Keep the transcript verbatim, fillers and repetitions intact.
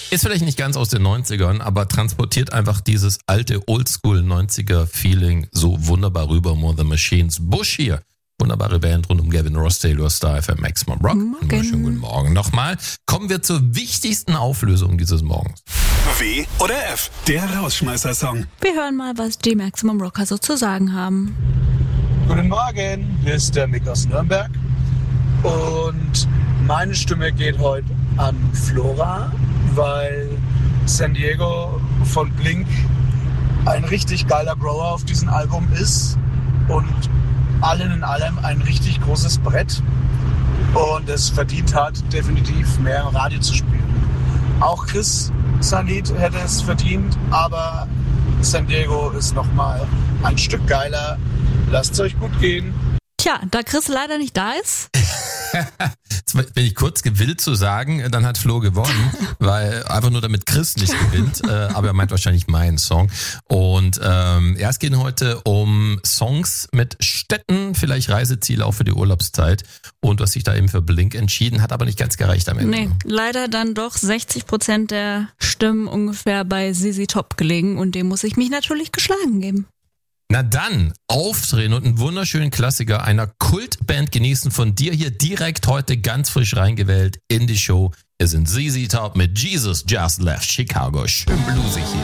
Ist vielleicht nicht ganz aus den neunzigern, aber transportiert einfach dieses alte Oldschool-neunziger-Feeling so wunderbar rüber. More the Machines. Bush hier. Wunderbare Band rund um Gavin Ross, Taylor Star, F M Maximum Rock. Morgen. Schönen guten Morgen nochmal. Kommen wir zur wichtigsten Auflösung dieses Morgens. W oder F, der Rausschmeißer-Song. Wir hören mal, was die Maximum Rocker so zu sagen haben. Guten Morgen, hier ist der Mick aus Nürnberg. Und meine Stimme geht heute an Flora, weil San Diego von Blink ein richtig geiler Grower auf diesem Album ist und allen in allem ein richtig großes Brett und es verdient hat, definitiv mehr im Radio zu spielen. Auch Chris, sein Lied, hätte es verdient, aber San Diego ist nochmal ein Stück geiler. Lasst es euch gut gehen. Tja, da Chris leider nicht da ist. Jetzt bin ich kurz gewillt zu sagen, dann hat Flo gewonnen, weil einfach nur damit Chris nicht gewinnt, äh, aber er meint wahrscheinlich meinen Song. Und ähm, ja, es geht heute um Songs mit Städten, vielleicht Reiseziele auch für die Urlaubszeit. Und du hast dich da eben für Blink entschieden, hat aber nicht ganz gereicht am Ende. Nee, leider dann doch sechzig Prozent der Stimmen ungefähr bei Z Z Top gelegen und dem muss ich mich natürlich geschlagen geben. Na dann, aufdrehen und einen wunderschönen Klassiker einer Kultband genießen, von dir hier direkt heute ganz frisch reingewählt in die Show. Es sind Z Z Top mit Jesus Just Left Chicago. Schön bluesig hier.